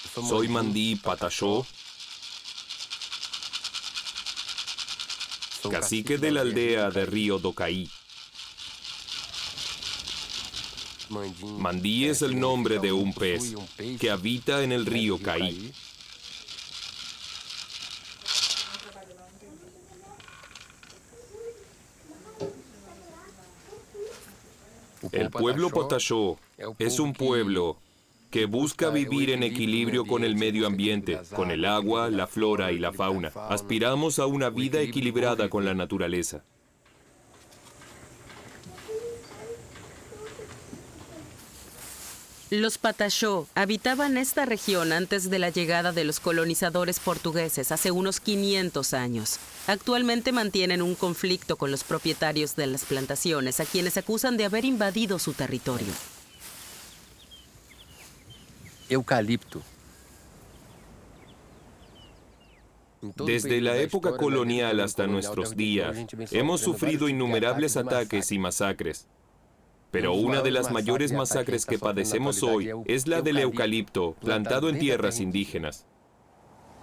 Soy Mandí Patachó, cacique de la aldea de Río do Caí. Mandí es el nombre de un pez que habita en el río Caí. El pueblo Patachó es un pueblo que busca vivir en equilibrio con el medio ambiente, con el agua, la flora y la fauna. Aspiramos a una vida equilibrada con la naturaleza. Los Patachó habitaban esta región antes de la llegada de los colonizadores portugueses hace unos 500 años. Actualmente mantienen un conflicto con los propietarios de las plantaciones, a quienes acusan de haber invadido su territorio. Eucalipto. Desde la época colonial hasta nuestros días, hemos sufrido innumerables ataques y masacres. Pero una de las mayores masacres que padecemos hoy es la del eucalipto plantado en tierras indígenas.